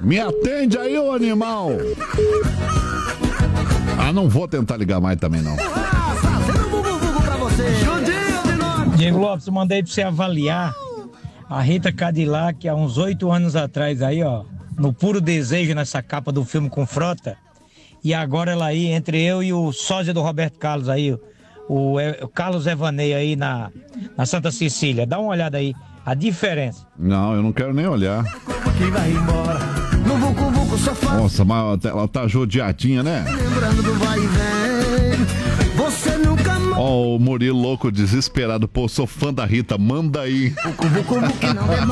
Me atende aí, ô animal. Ah, não vou tentar ligar mais também, não. Diego Lopes, eu mandei pra você avaliar a Rita Cadillac há uns 8 anos atrás aí, ó. No Puro Desejo, nessa capa do filme com Frota. E agora ela aí, entre eu e o sósia do Roberto Carlos aí, o Carlos Evaneio aí na Santa Cecília. Dá uma olhada aí, a diferença. Não, eu não quero nem olhar. Nossa, mas ela tá judiadinha, né? Ó, o Murilo louco, desesperado. Pô, sou fã da Rita, manda aí.